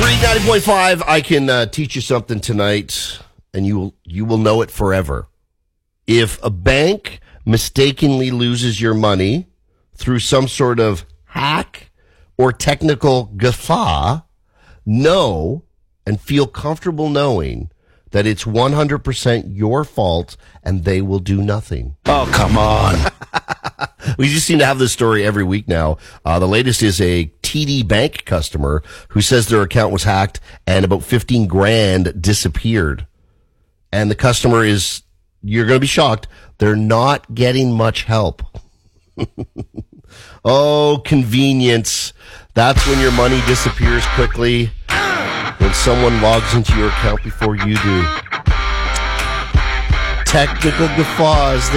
90.5, I can teach you something tonight, and you will know it forever. If a bank mistakenly loses your money through some sort of hack or technical gaffe, know and feel comfortable knowing that it's 100% your fault and they will do nothing. Oh, come on. We just seem to have this story every week now. The latest is a TD Bank customer who says their account was hacked and about 15 grand disappeared. And the customer is, you're going to be shocked, they're not getting much help. Oh, convenience. That's when your money disappears quickly, when someone logs into your account before you do. Technical guffaws.